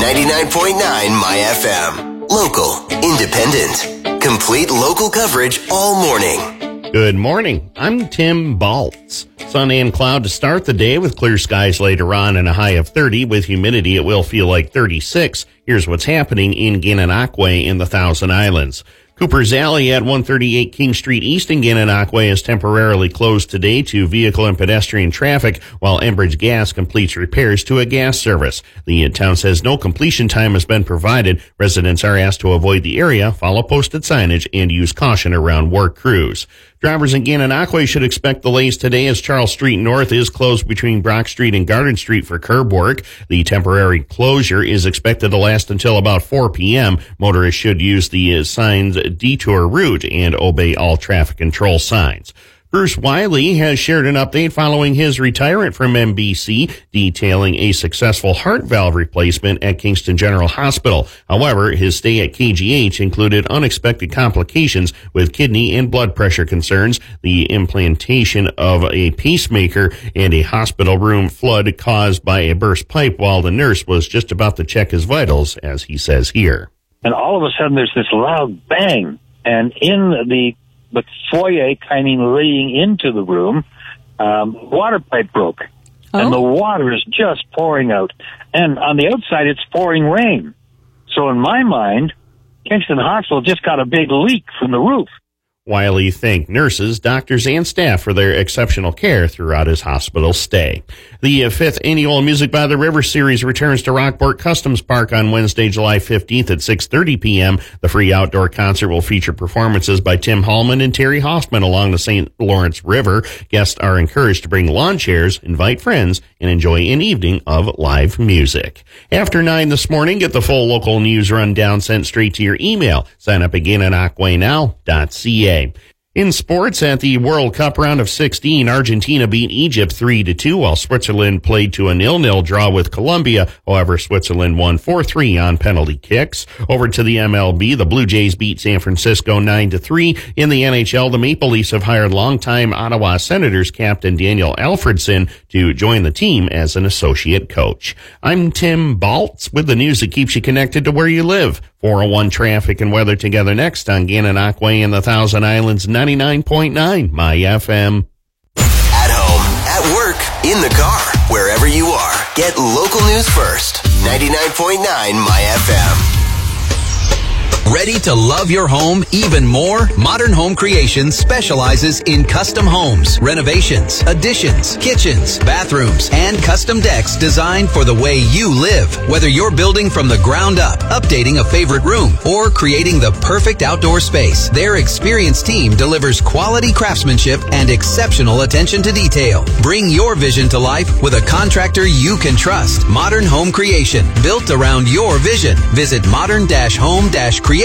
99.9 My FM. Local, independent, complete local coverage all morning. Good morning. I'm Tim Baltz. Sun and cloud to start the day with clear skies later on and a high of 30. With humidity, it will feel like 36. Here's what's happening in Gananoque in the Thousand Islands. Cooper's Alley at 138 King Street East in Gananoque is temporarily closed today to vehicle and pedestrian traffic while Enbridge Gas completes repairs to a gas service. The town says no completion time has been provided. Residents are asked to avoid the area, follow posted signage, and use caution around work crews. Drivers in Gananoque should expect delays today as Charles Street North is closed between Brock Street and Garden Street for curb work. The temporary closure is expected to last until about 4 p.m. Motorists should use the signs detour route and obey all traffic control signs. Bruce Wiley has shared an update following his retirement from NBC, detailing a successful heart valve replacement at Kingston General Hospital. However, his stay at KGH included unexpected complications with kidney and blood pressure concerns, the implantation of a pacemaker, and a hospital room flood caused by a burst pipe while the nurse was just about to check his vitals, as he says here. And all of a sudden there's this loud bang, and in the foyer kind of leading into the room, water pipe broke. Oh. And the water is just pouring out. And on the outside, it's pouring rain. So in my mind, Kingston Hospital just got a big leak from the roof. Wiley thanked nurses, doctors, and staff for their exceptional care throughout his hospital stay. The 5th Annual Music by the River Series returns to Rockport Customs Park on Wednesday, July 15th at 6:30 p.m. The free outdoor concert will feature performances by Tim Hallman and Terry Hoffman along the St. Lawrence River. Guests are encouraged to bring lawn chairs, invite friends, and enjoy an evening of live music. After 9 this morning, get the full local news rundown sent straight to your email. Sign up again at aquanow.ca. In sports, at the World Cup round of 16, Argentina beat Egypt 3-2, while Switzerland played to a 0-0 draw with Colombia. However, Switzerland won 4-3 on penalty kicks. Over to the MLB, the Blue Jays beat San Francisco 9-3. In the NHL, the Maple Leafs have hired longtime Ottawa Senators captain Daniel Alfredson to join the team as an associate coach. I'm Tim Baltz with the news that keeps you connected to where you live. 401 traffic and weather together next on Gananoque and the Thousand Islands 99.9 My FM. At home, at work, in the car, wherever you are, get local news first. 99.9 My FM. Ready to love your home even more? Modern Home Creations specializes in custom homes, renovations, additions, kitchens, bathrooms, and custom decks designed for the way you live. Whether you're building from the ground up, updating a favorite room, or creating the perfect outdoor space, their experienced team delivers quality craftsmanship and exceptional attention to detail. Bring your vision to life with a contractor you can trust. Modern Home Creation, built around your vision. Visit modern-home-creation.com.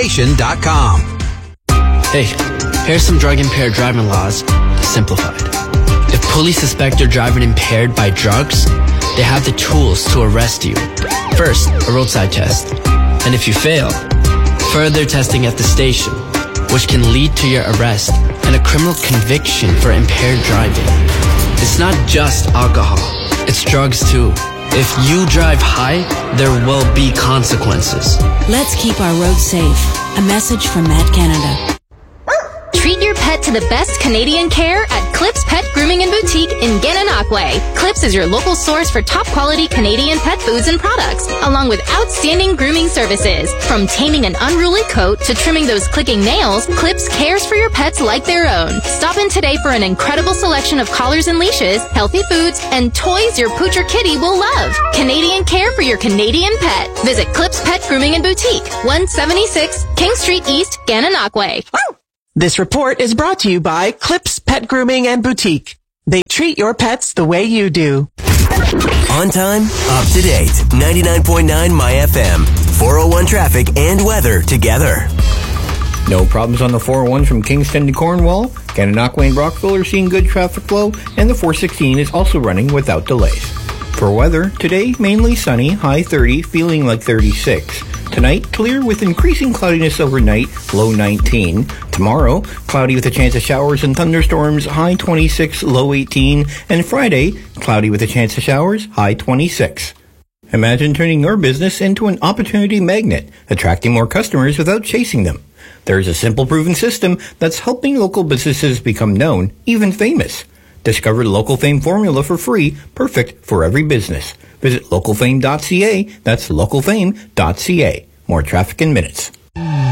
Hey, here's some drug-impaired driving laws simplified. If police suspect you're driving impaired by drugs, they have the tools to arrest you. First, a roadside test. And if you fail, further testing at the station, which can lead to your arrest and a criminal conviction for impaired driving. It's not just alcohol, it's drugs too. If you drive high, there will be consequences. Let's keep our roads safe. A message from Matt Canada. Treat your pet to the best Canadian care at Clips Pet Grooming and Boutique in Gananoque. Clips is your local source for top-quality Canadian pet foods and products, along with outstanding grooming services. From taming an unruly coat to trimming those clicking nails, Clips cares for your pets like their own. Stop in today for an incredible selection of collars and leashes, healthy foods, and toys your pooch or kitty will love. Canadian care for your Canadian pet. Visit Clips Pet Grooming and Boutique, 176 King Street East, Gananoque. This report is brought to you by Clips Pet Grooming and Boutique. They treat your pets the way you do. On time, up to date. 99.9 My FM. 401 traffic and weather together. No problems on the 401 from Kingston to Cornwall. Gananoque and Brockville are seeing good traffic flow, and the 416 is also running without delays. For weather, today mainly sunny, high 30, feeling like 36. Tonight, clear with increasing cloudiness overnight, low 19. Tomorrow, cloudy with a chance of showers and thunderstorms, high 26, low 18. And Friday, cloudy with a chance of showers, high 26. Imagine turning your business into an opportunity magnet, attracting more customers without chasing them. There's a simple, proven system that's helping local businesses become known, even famous. Discover the Local Fame formula for free, perfect for every business. Visit localfame.ca. That's localfame.ca. More traffic in minutes.